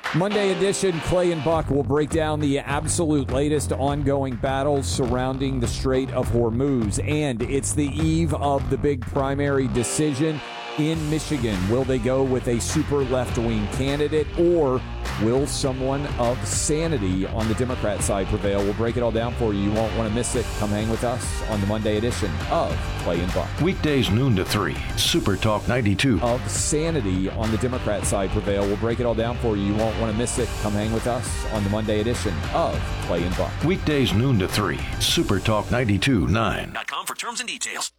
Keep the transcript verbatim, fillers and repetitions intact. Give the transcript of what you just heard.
Monday edition, Clay and Buck will break down the absolute latest ongoing battles surrounding the Strait of Hormuz. And it's the eve of the big primary decision in Michigan. Will they go with a super left-wing candidate, or will someone of sanity on the Democrat side prevail? We'll break it all down for you. You won't want to miss it. Come hang with us on the Monday edition of Clay and Buck. Weekdays noon to three, Super Talk ninety-two. Of sanity on the Democrat side prevail. We'll break it all down for you. You won't want to miss it. Come hang with us on the Monday edition of Clay and Buck. Weekdays noon to three, Super Talk ninety-two point nine. .com for terms and details.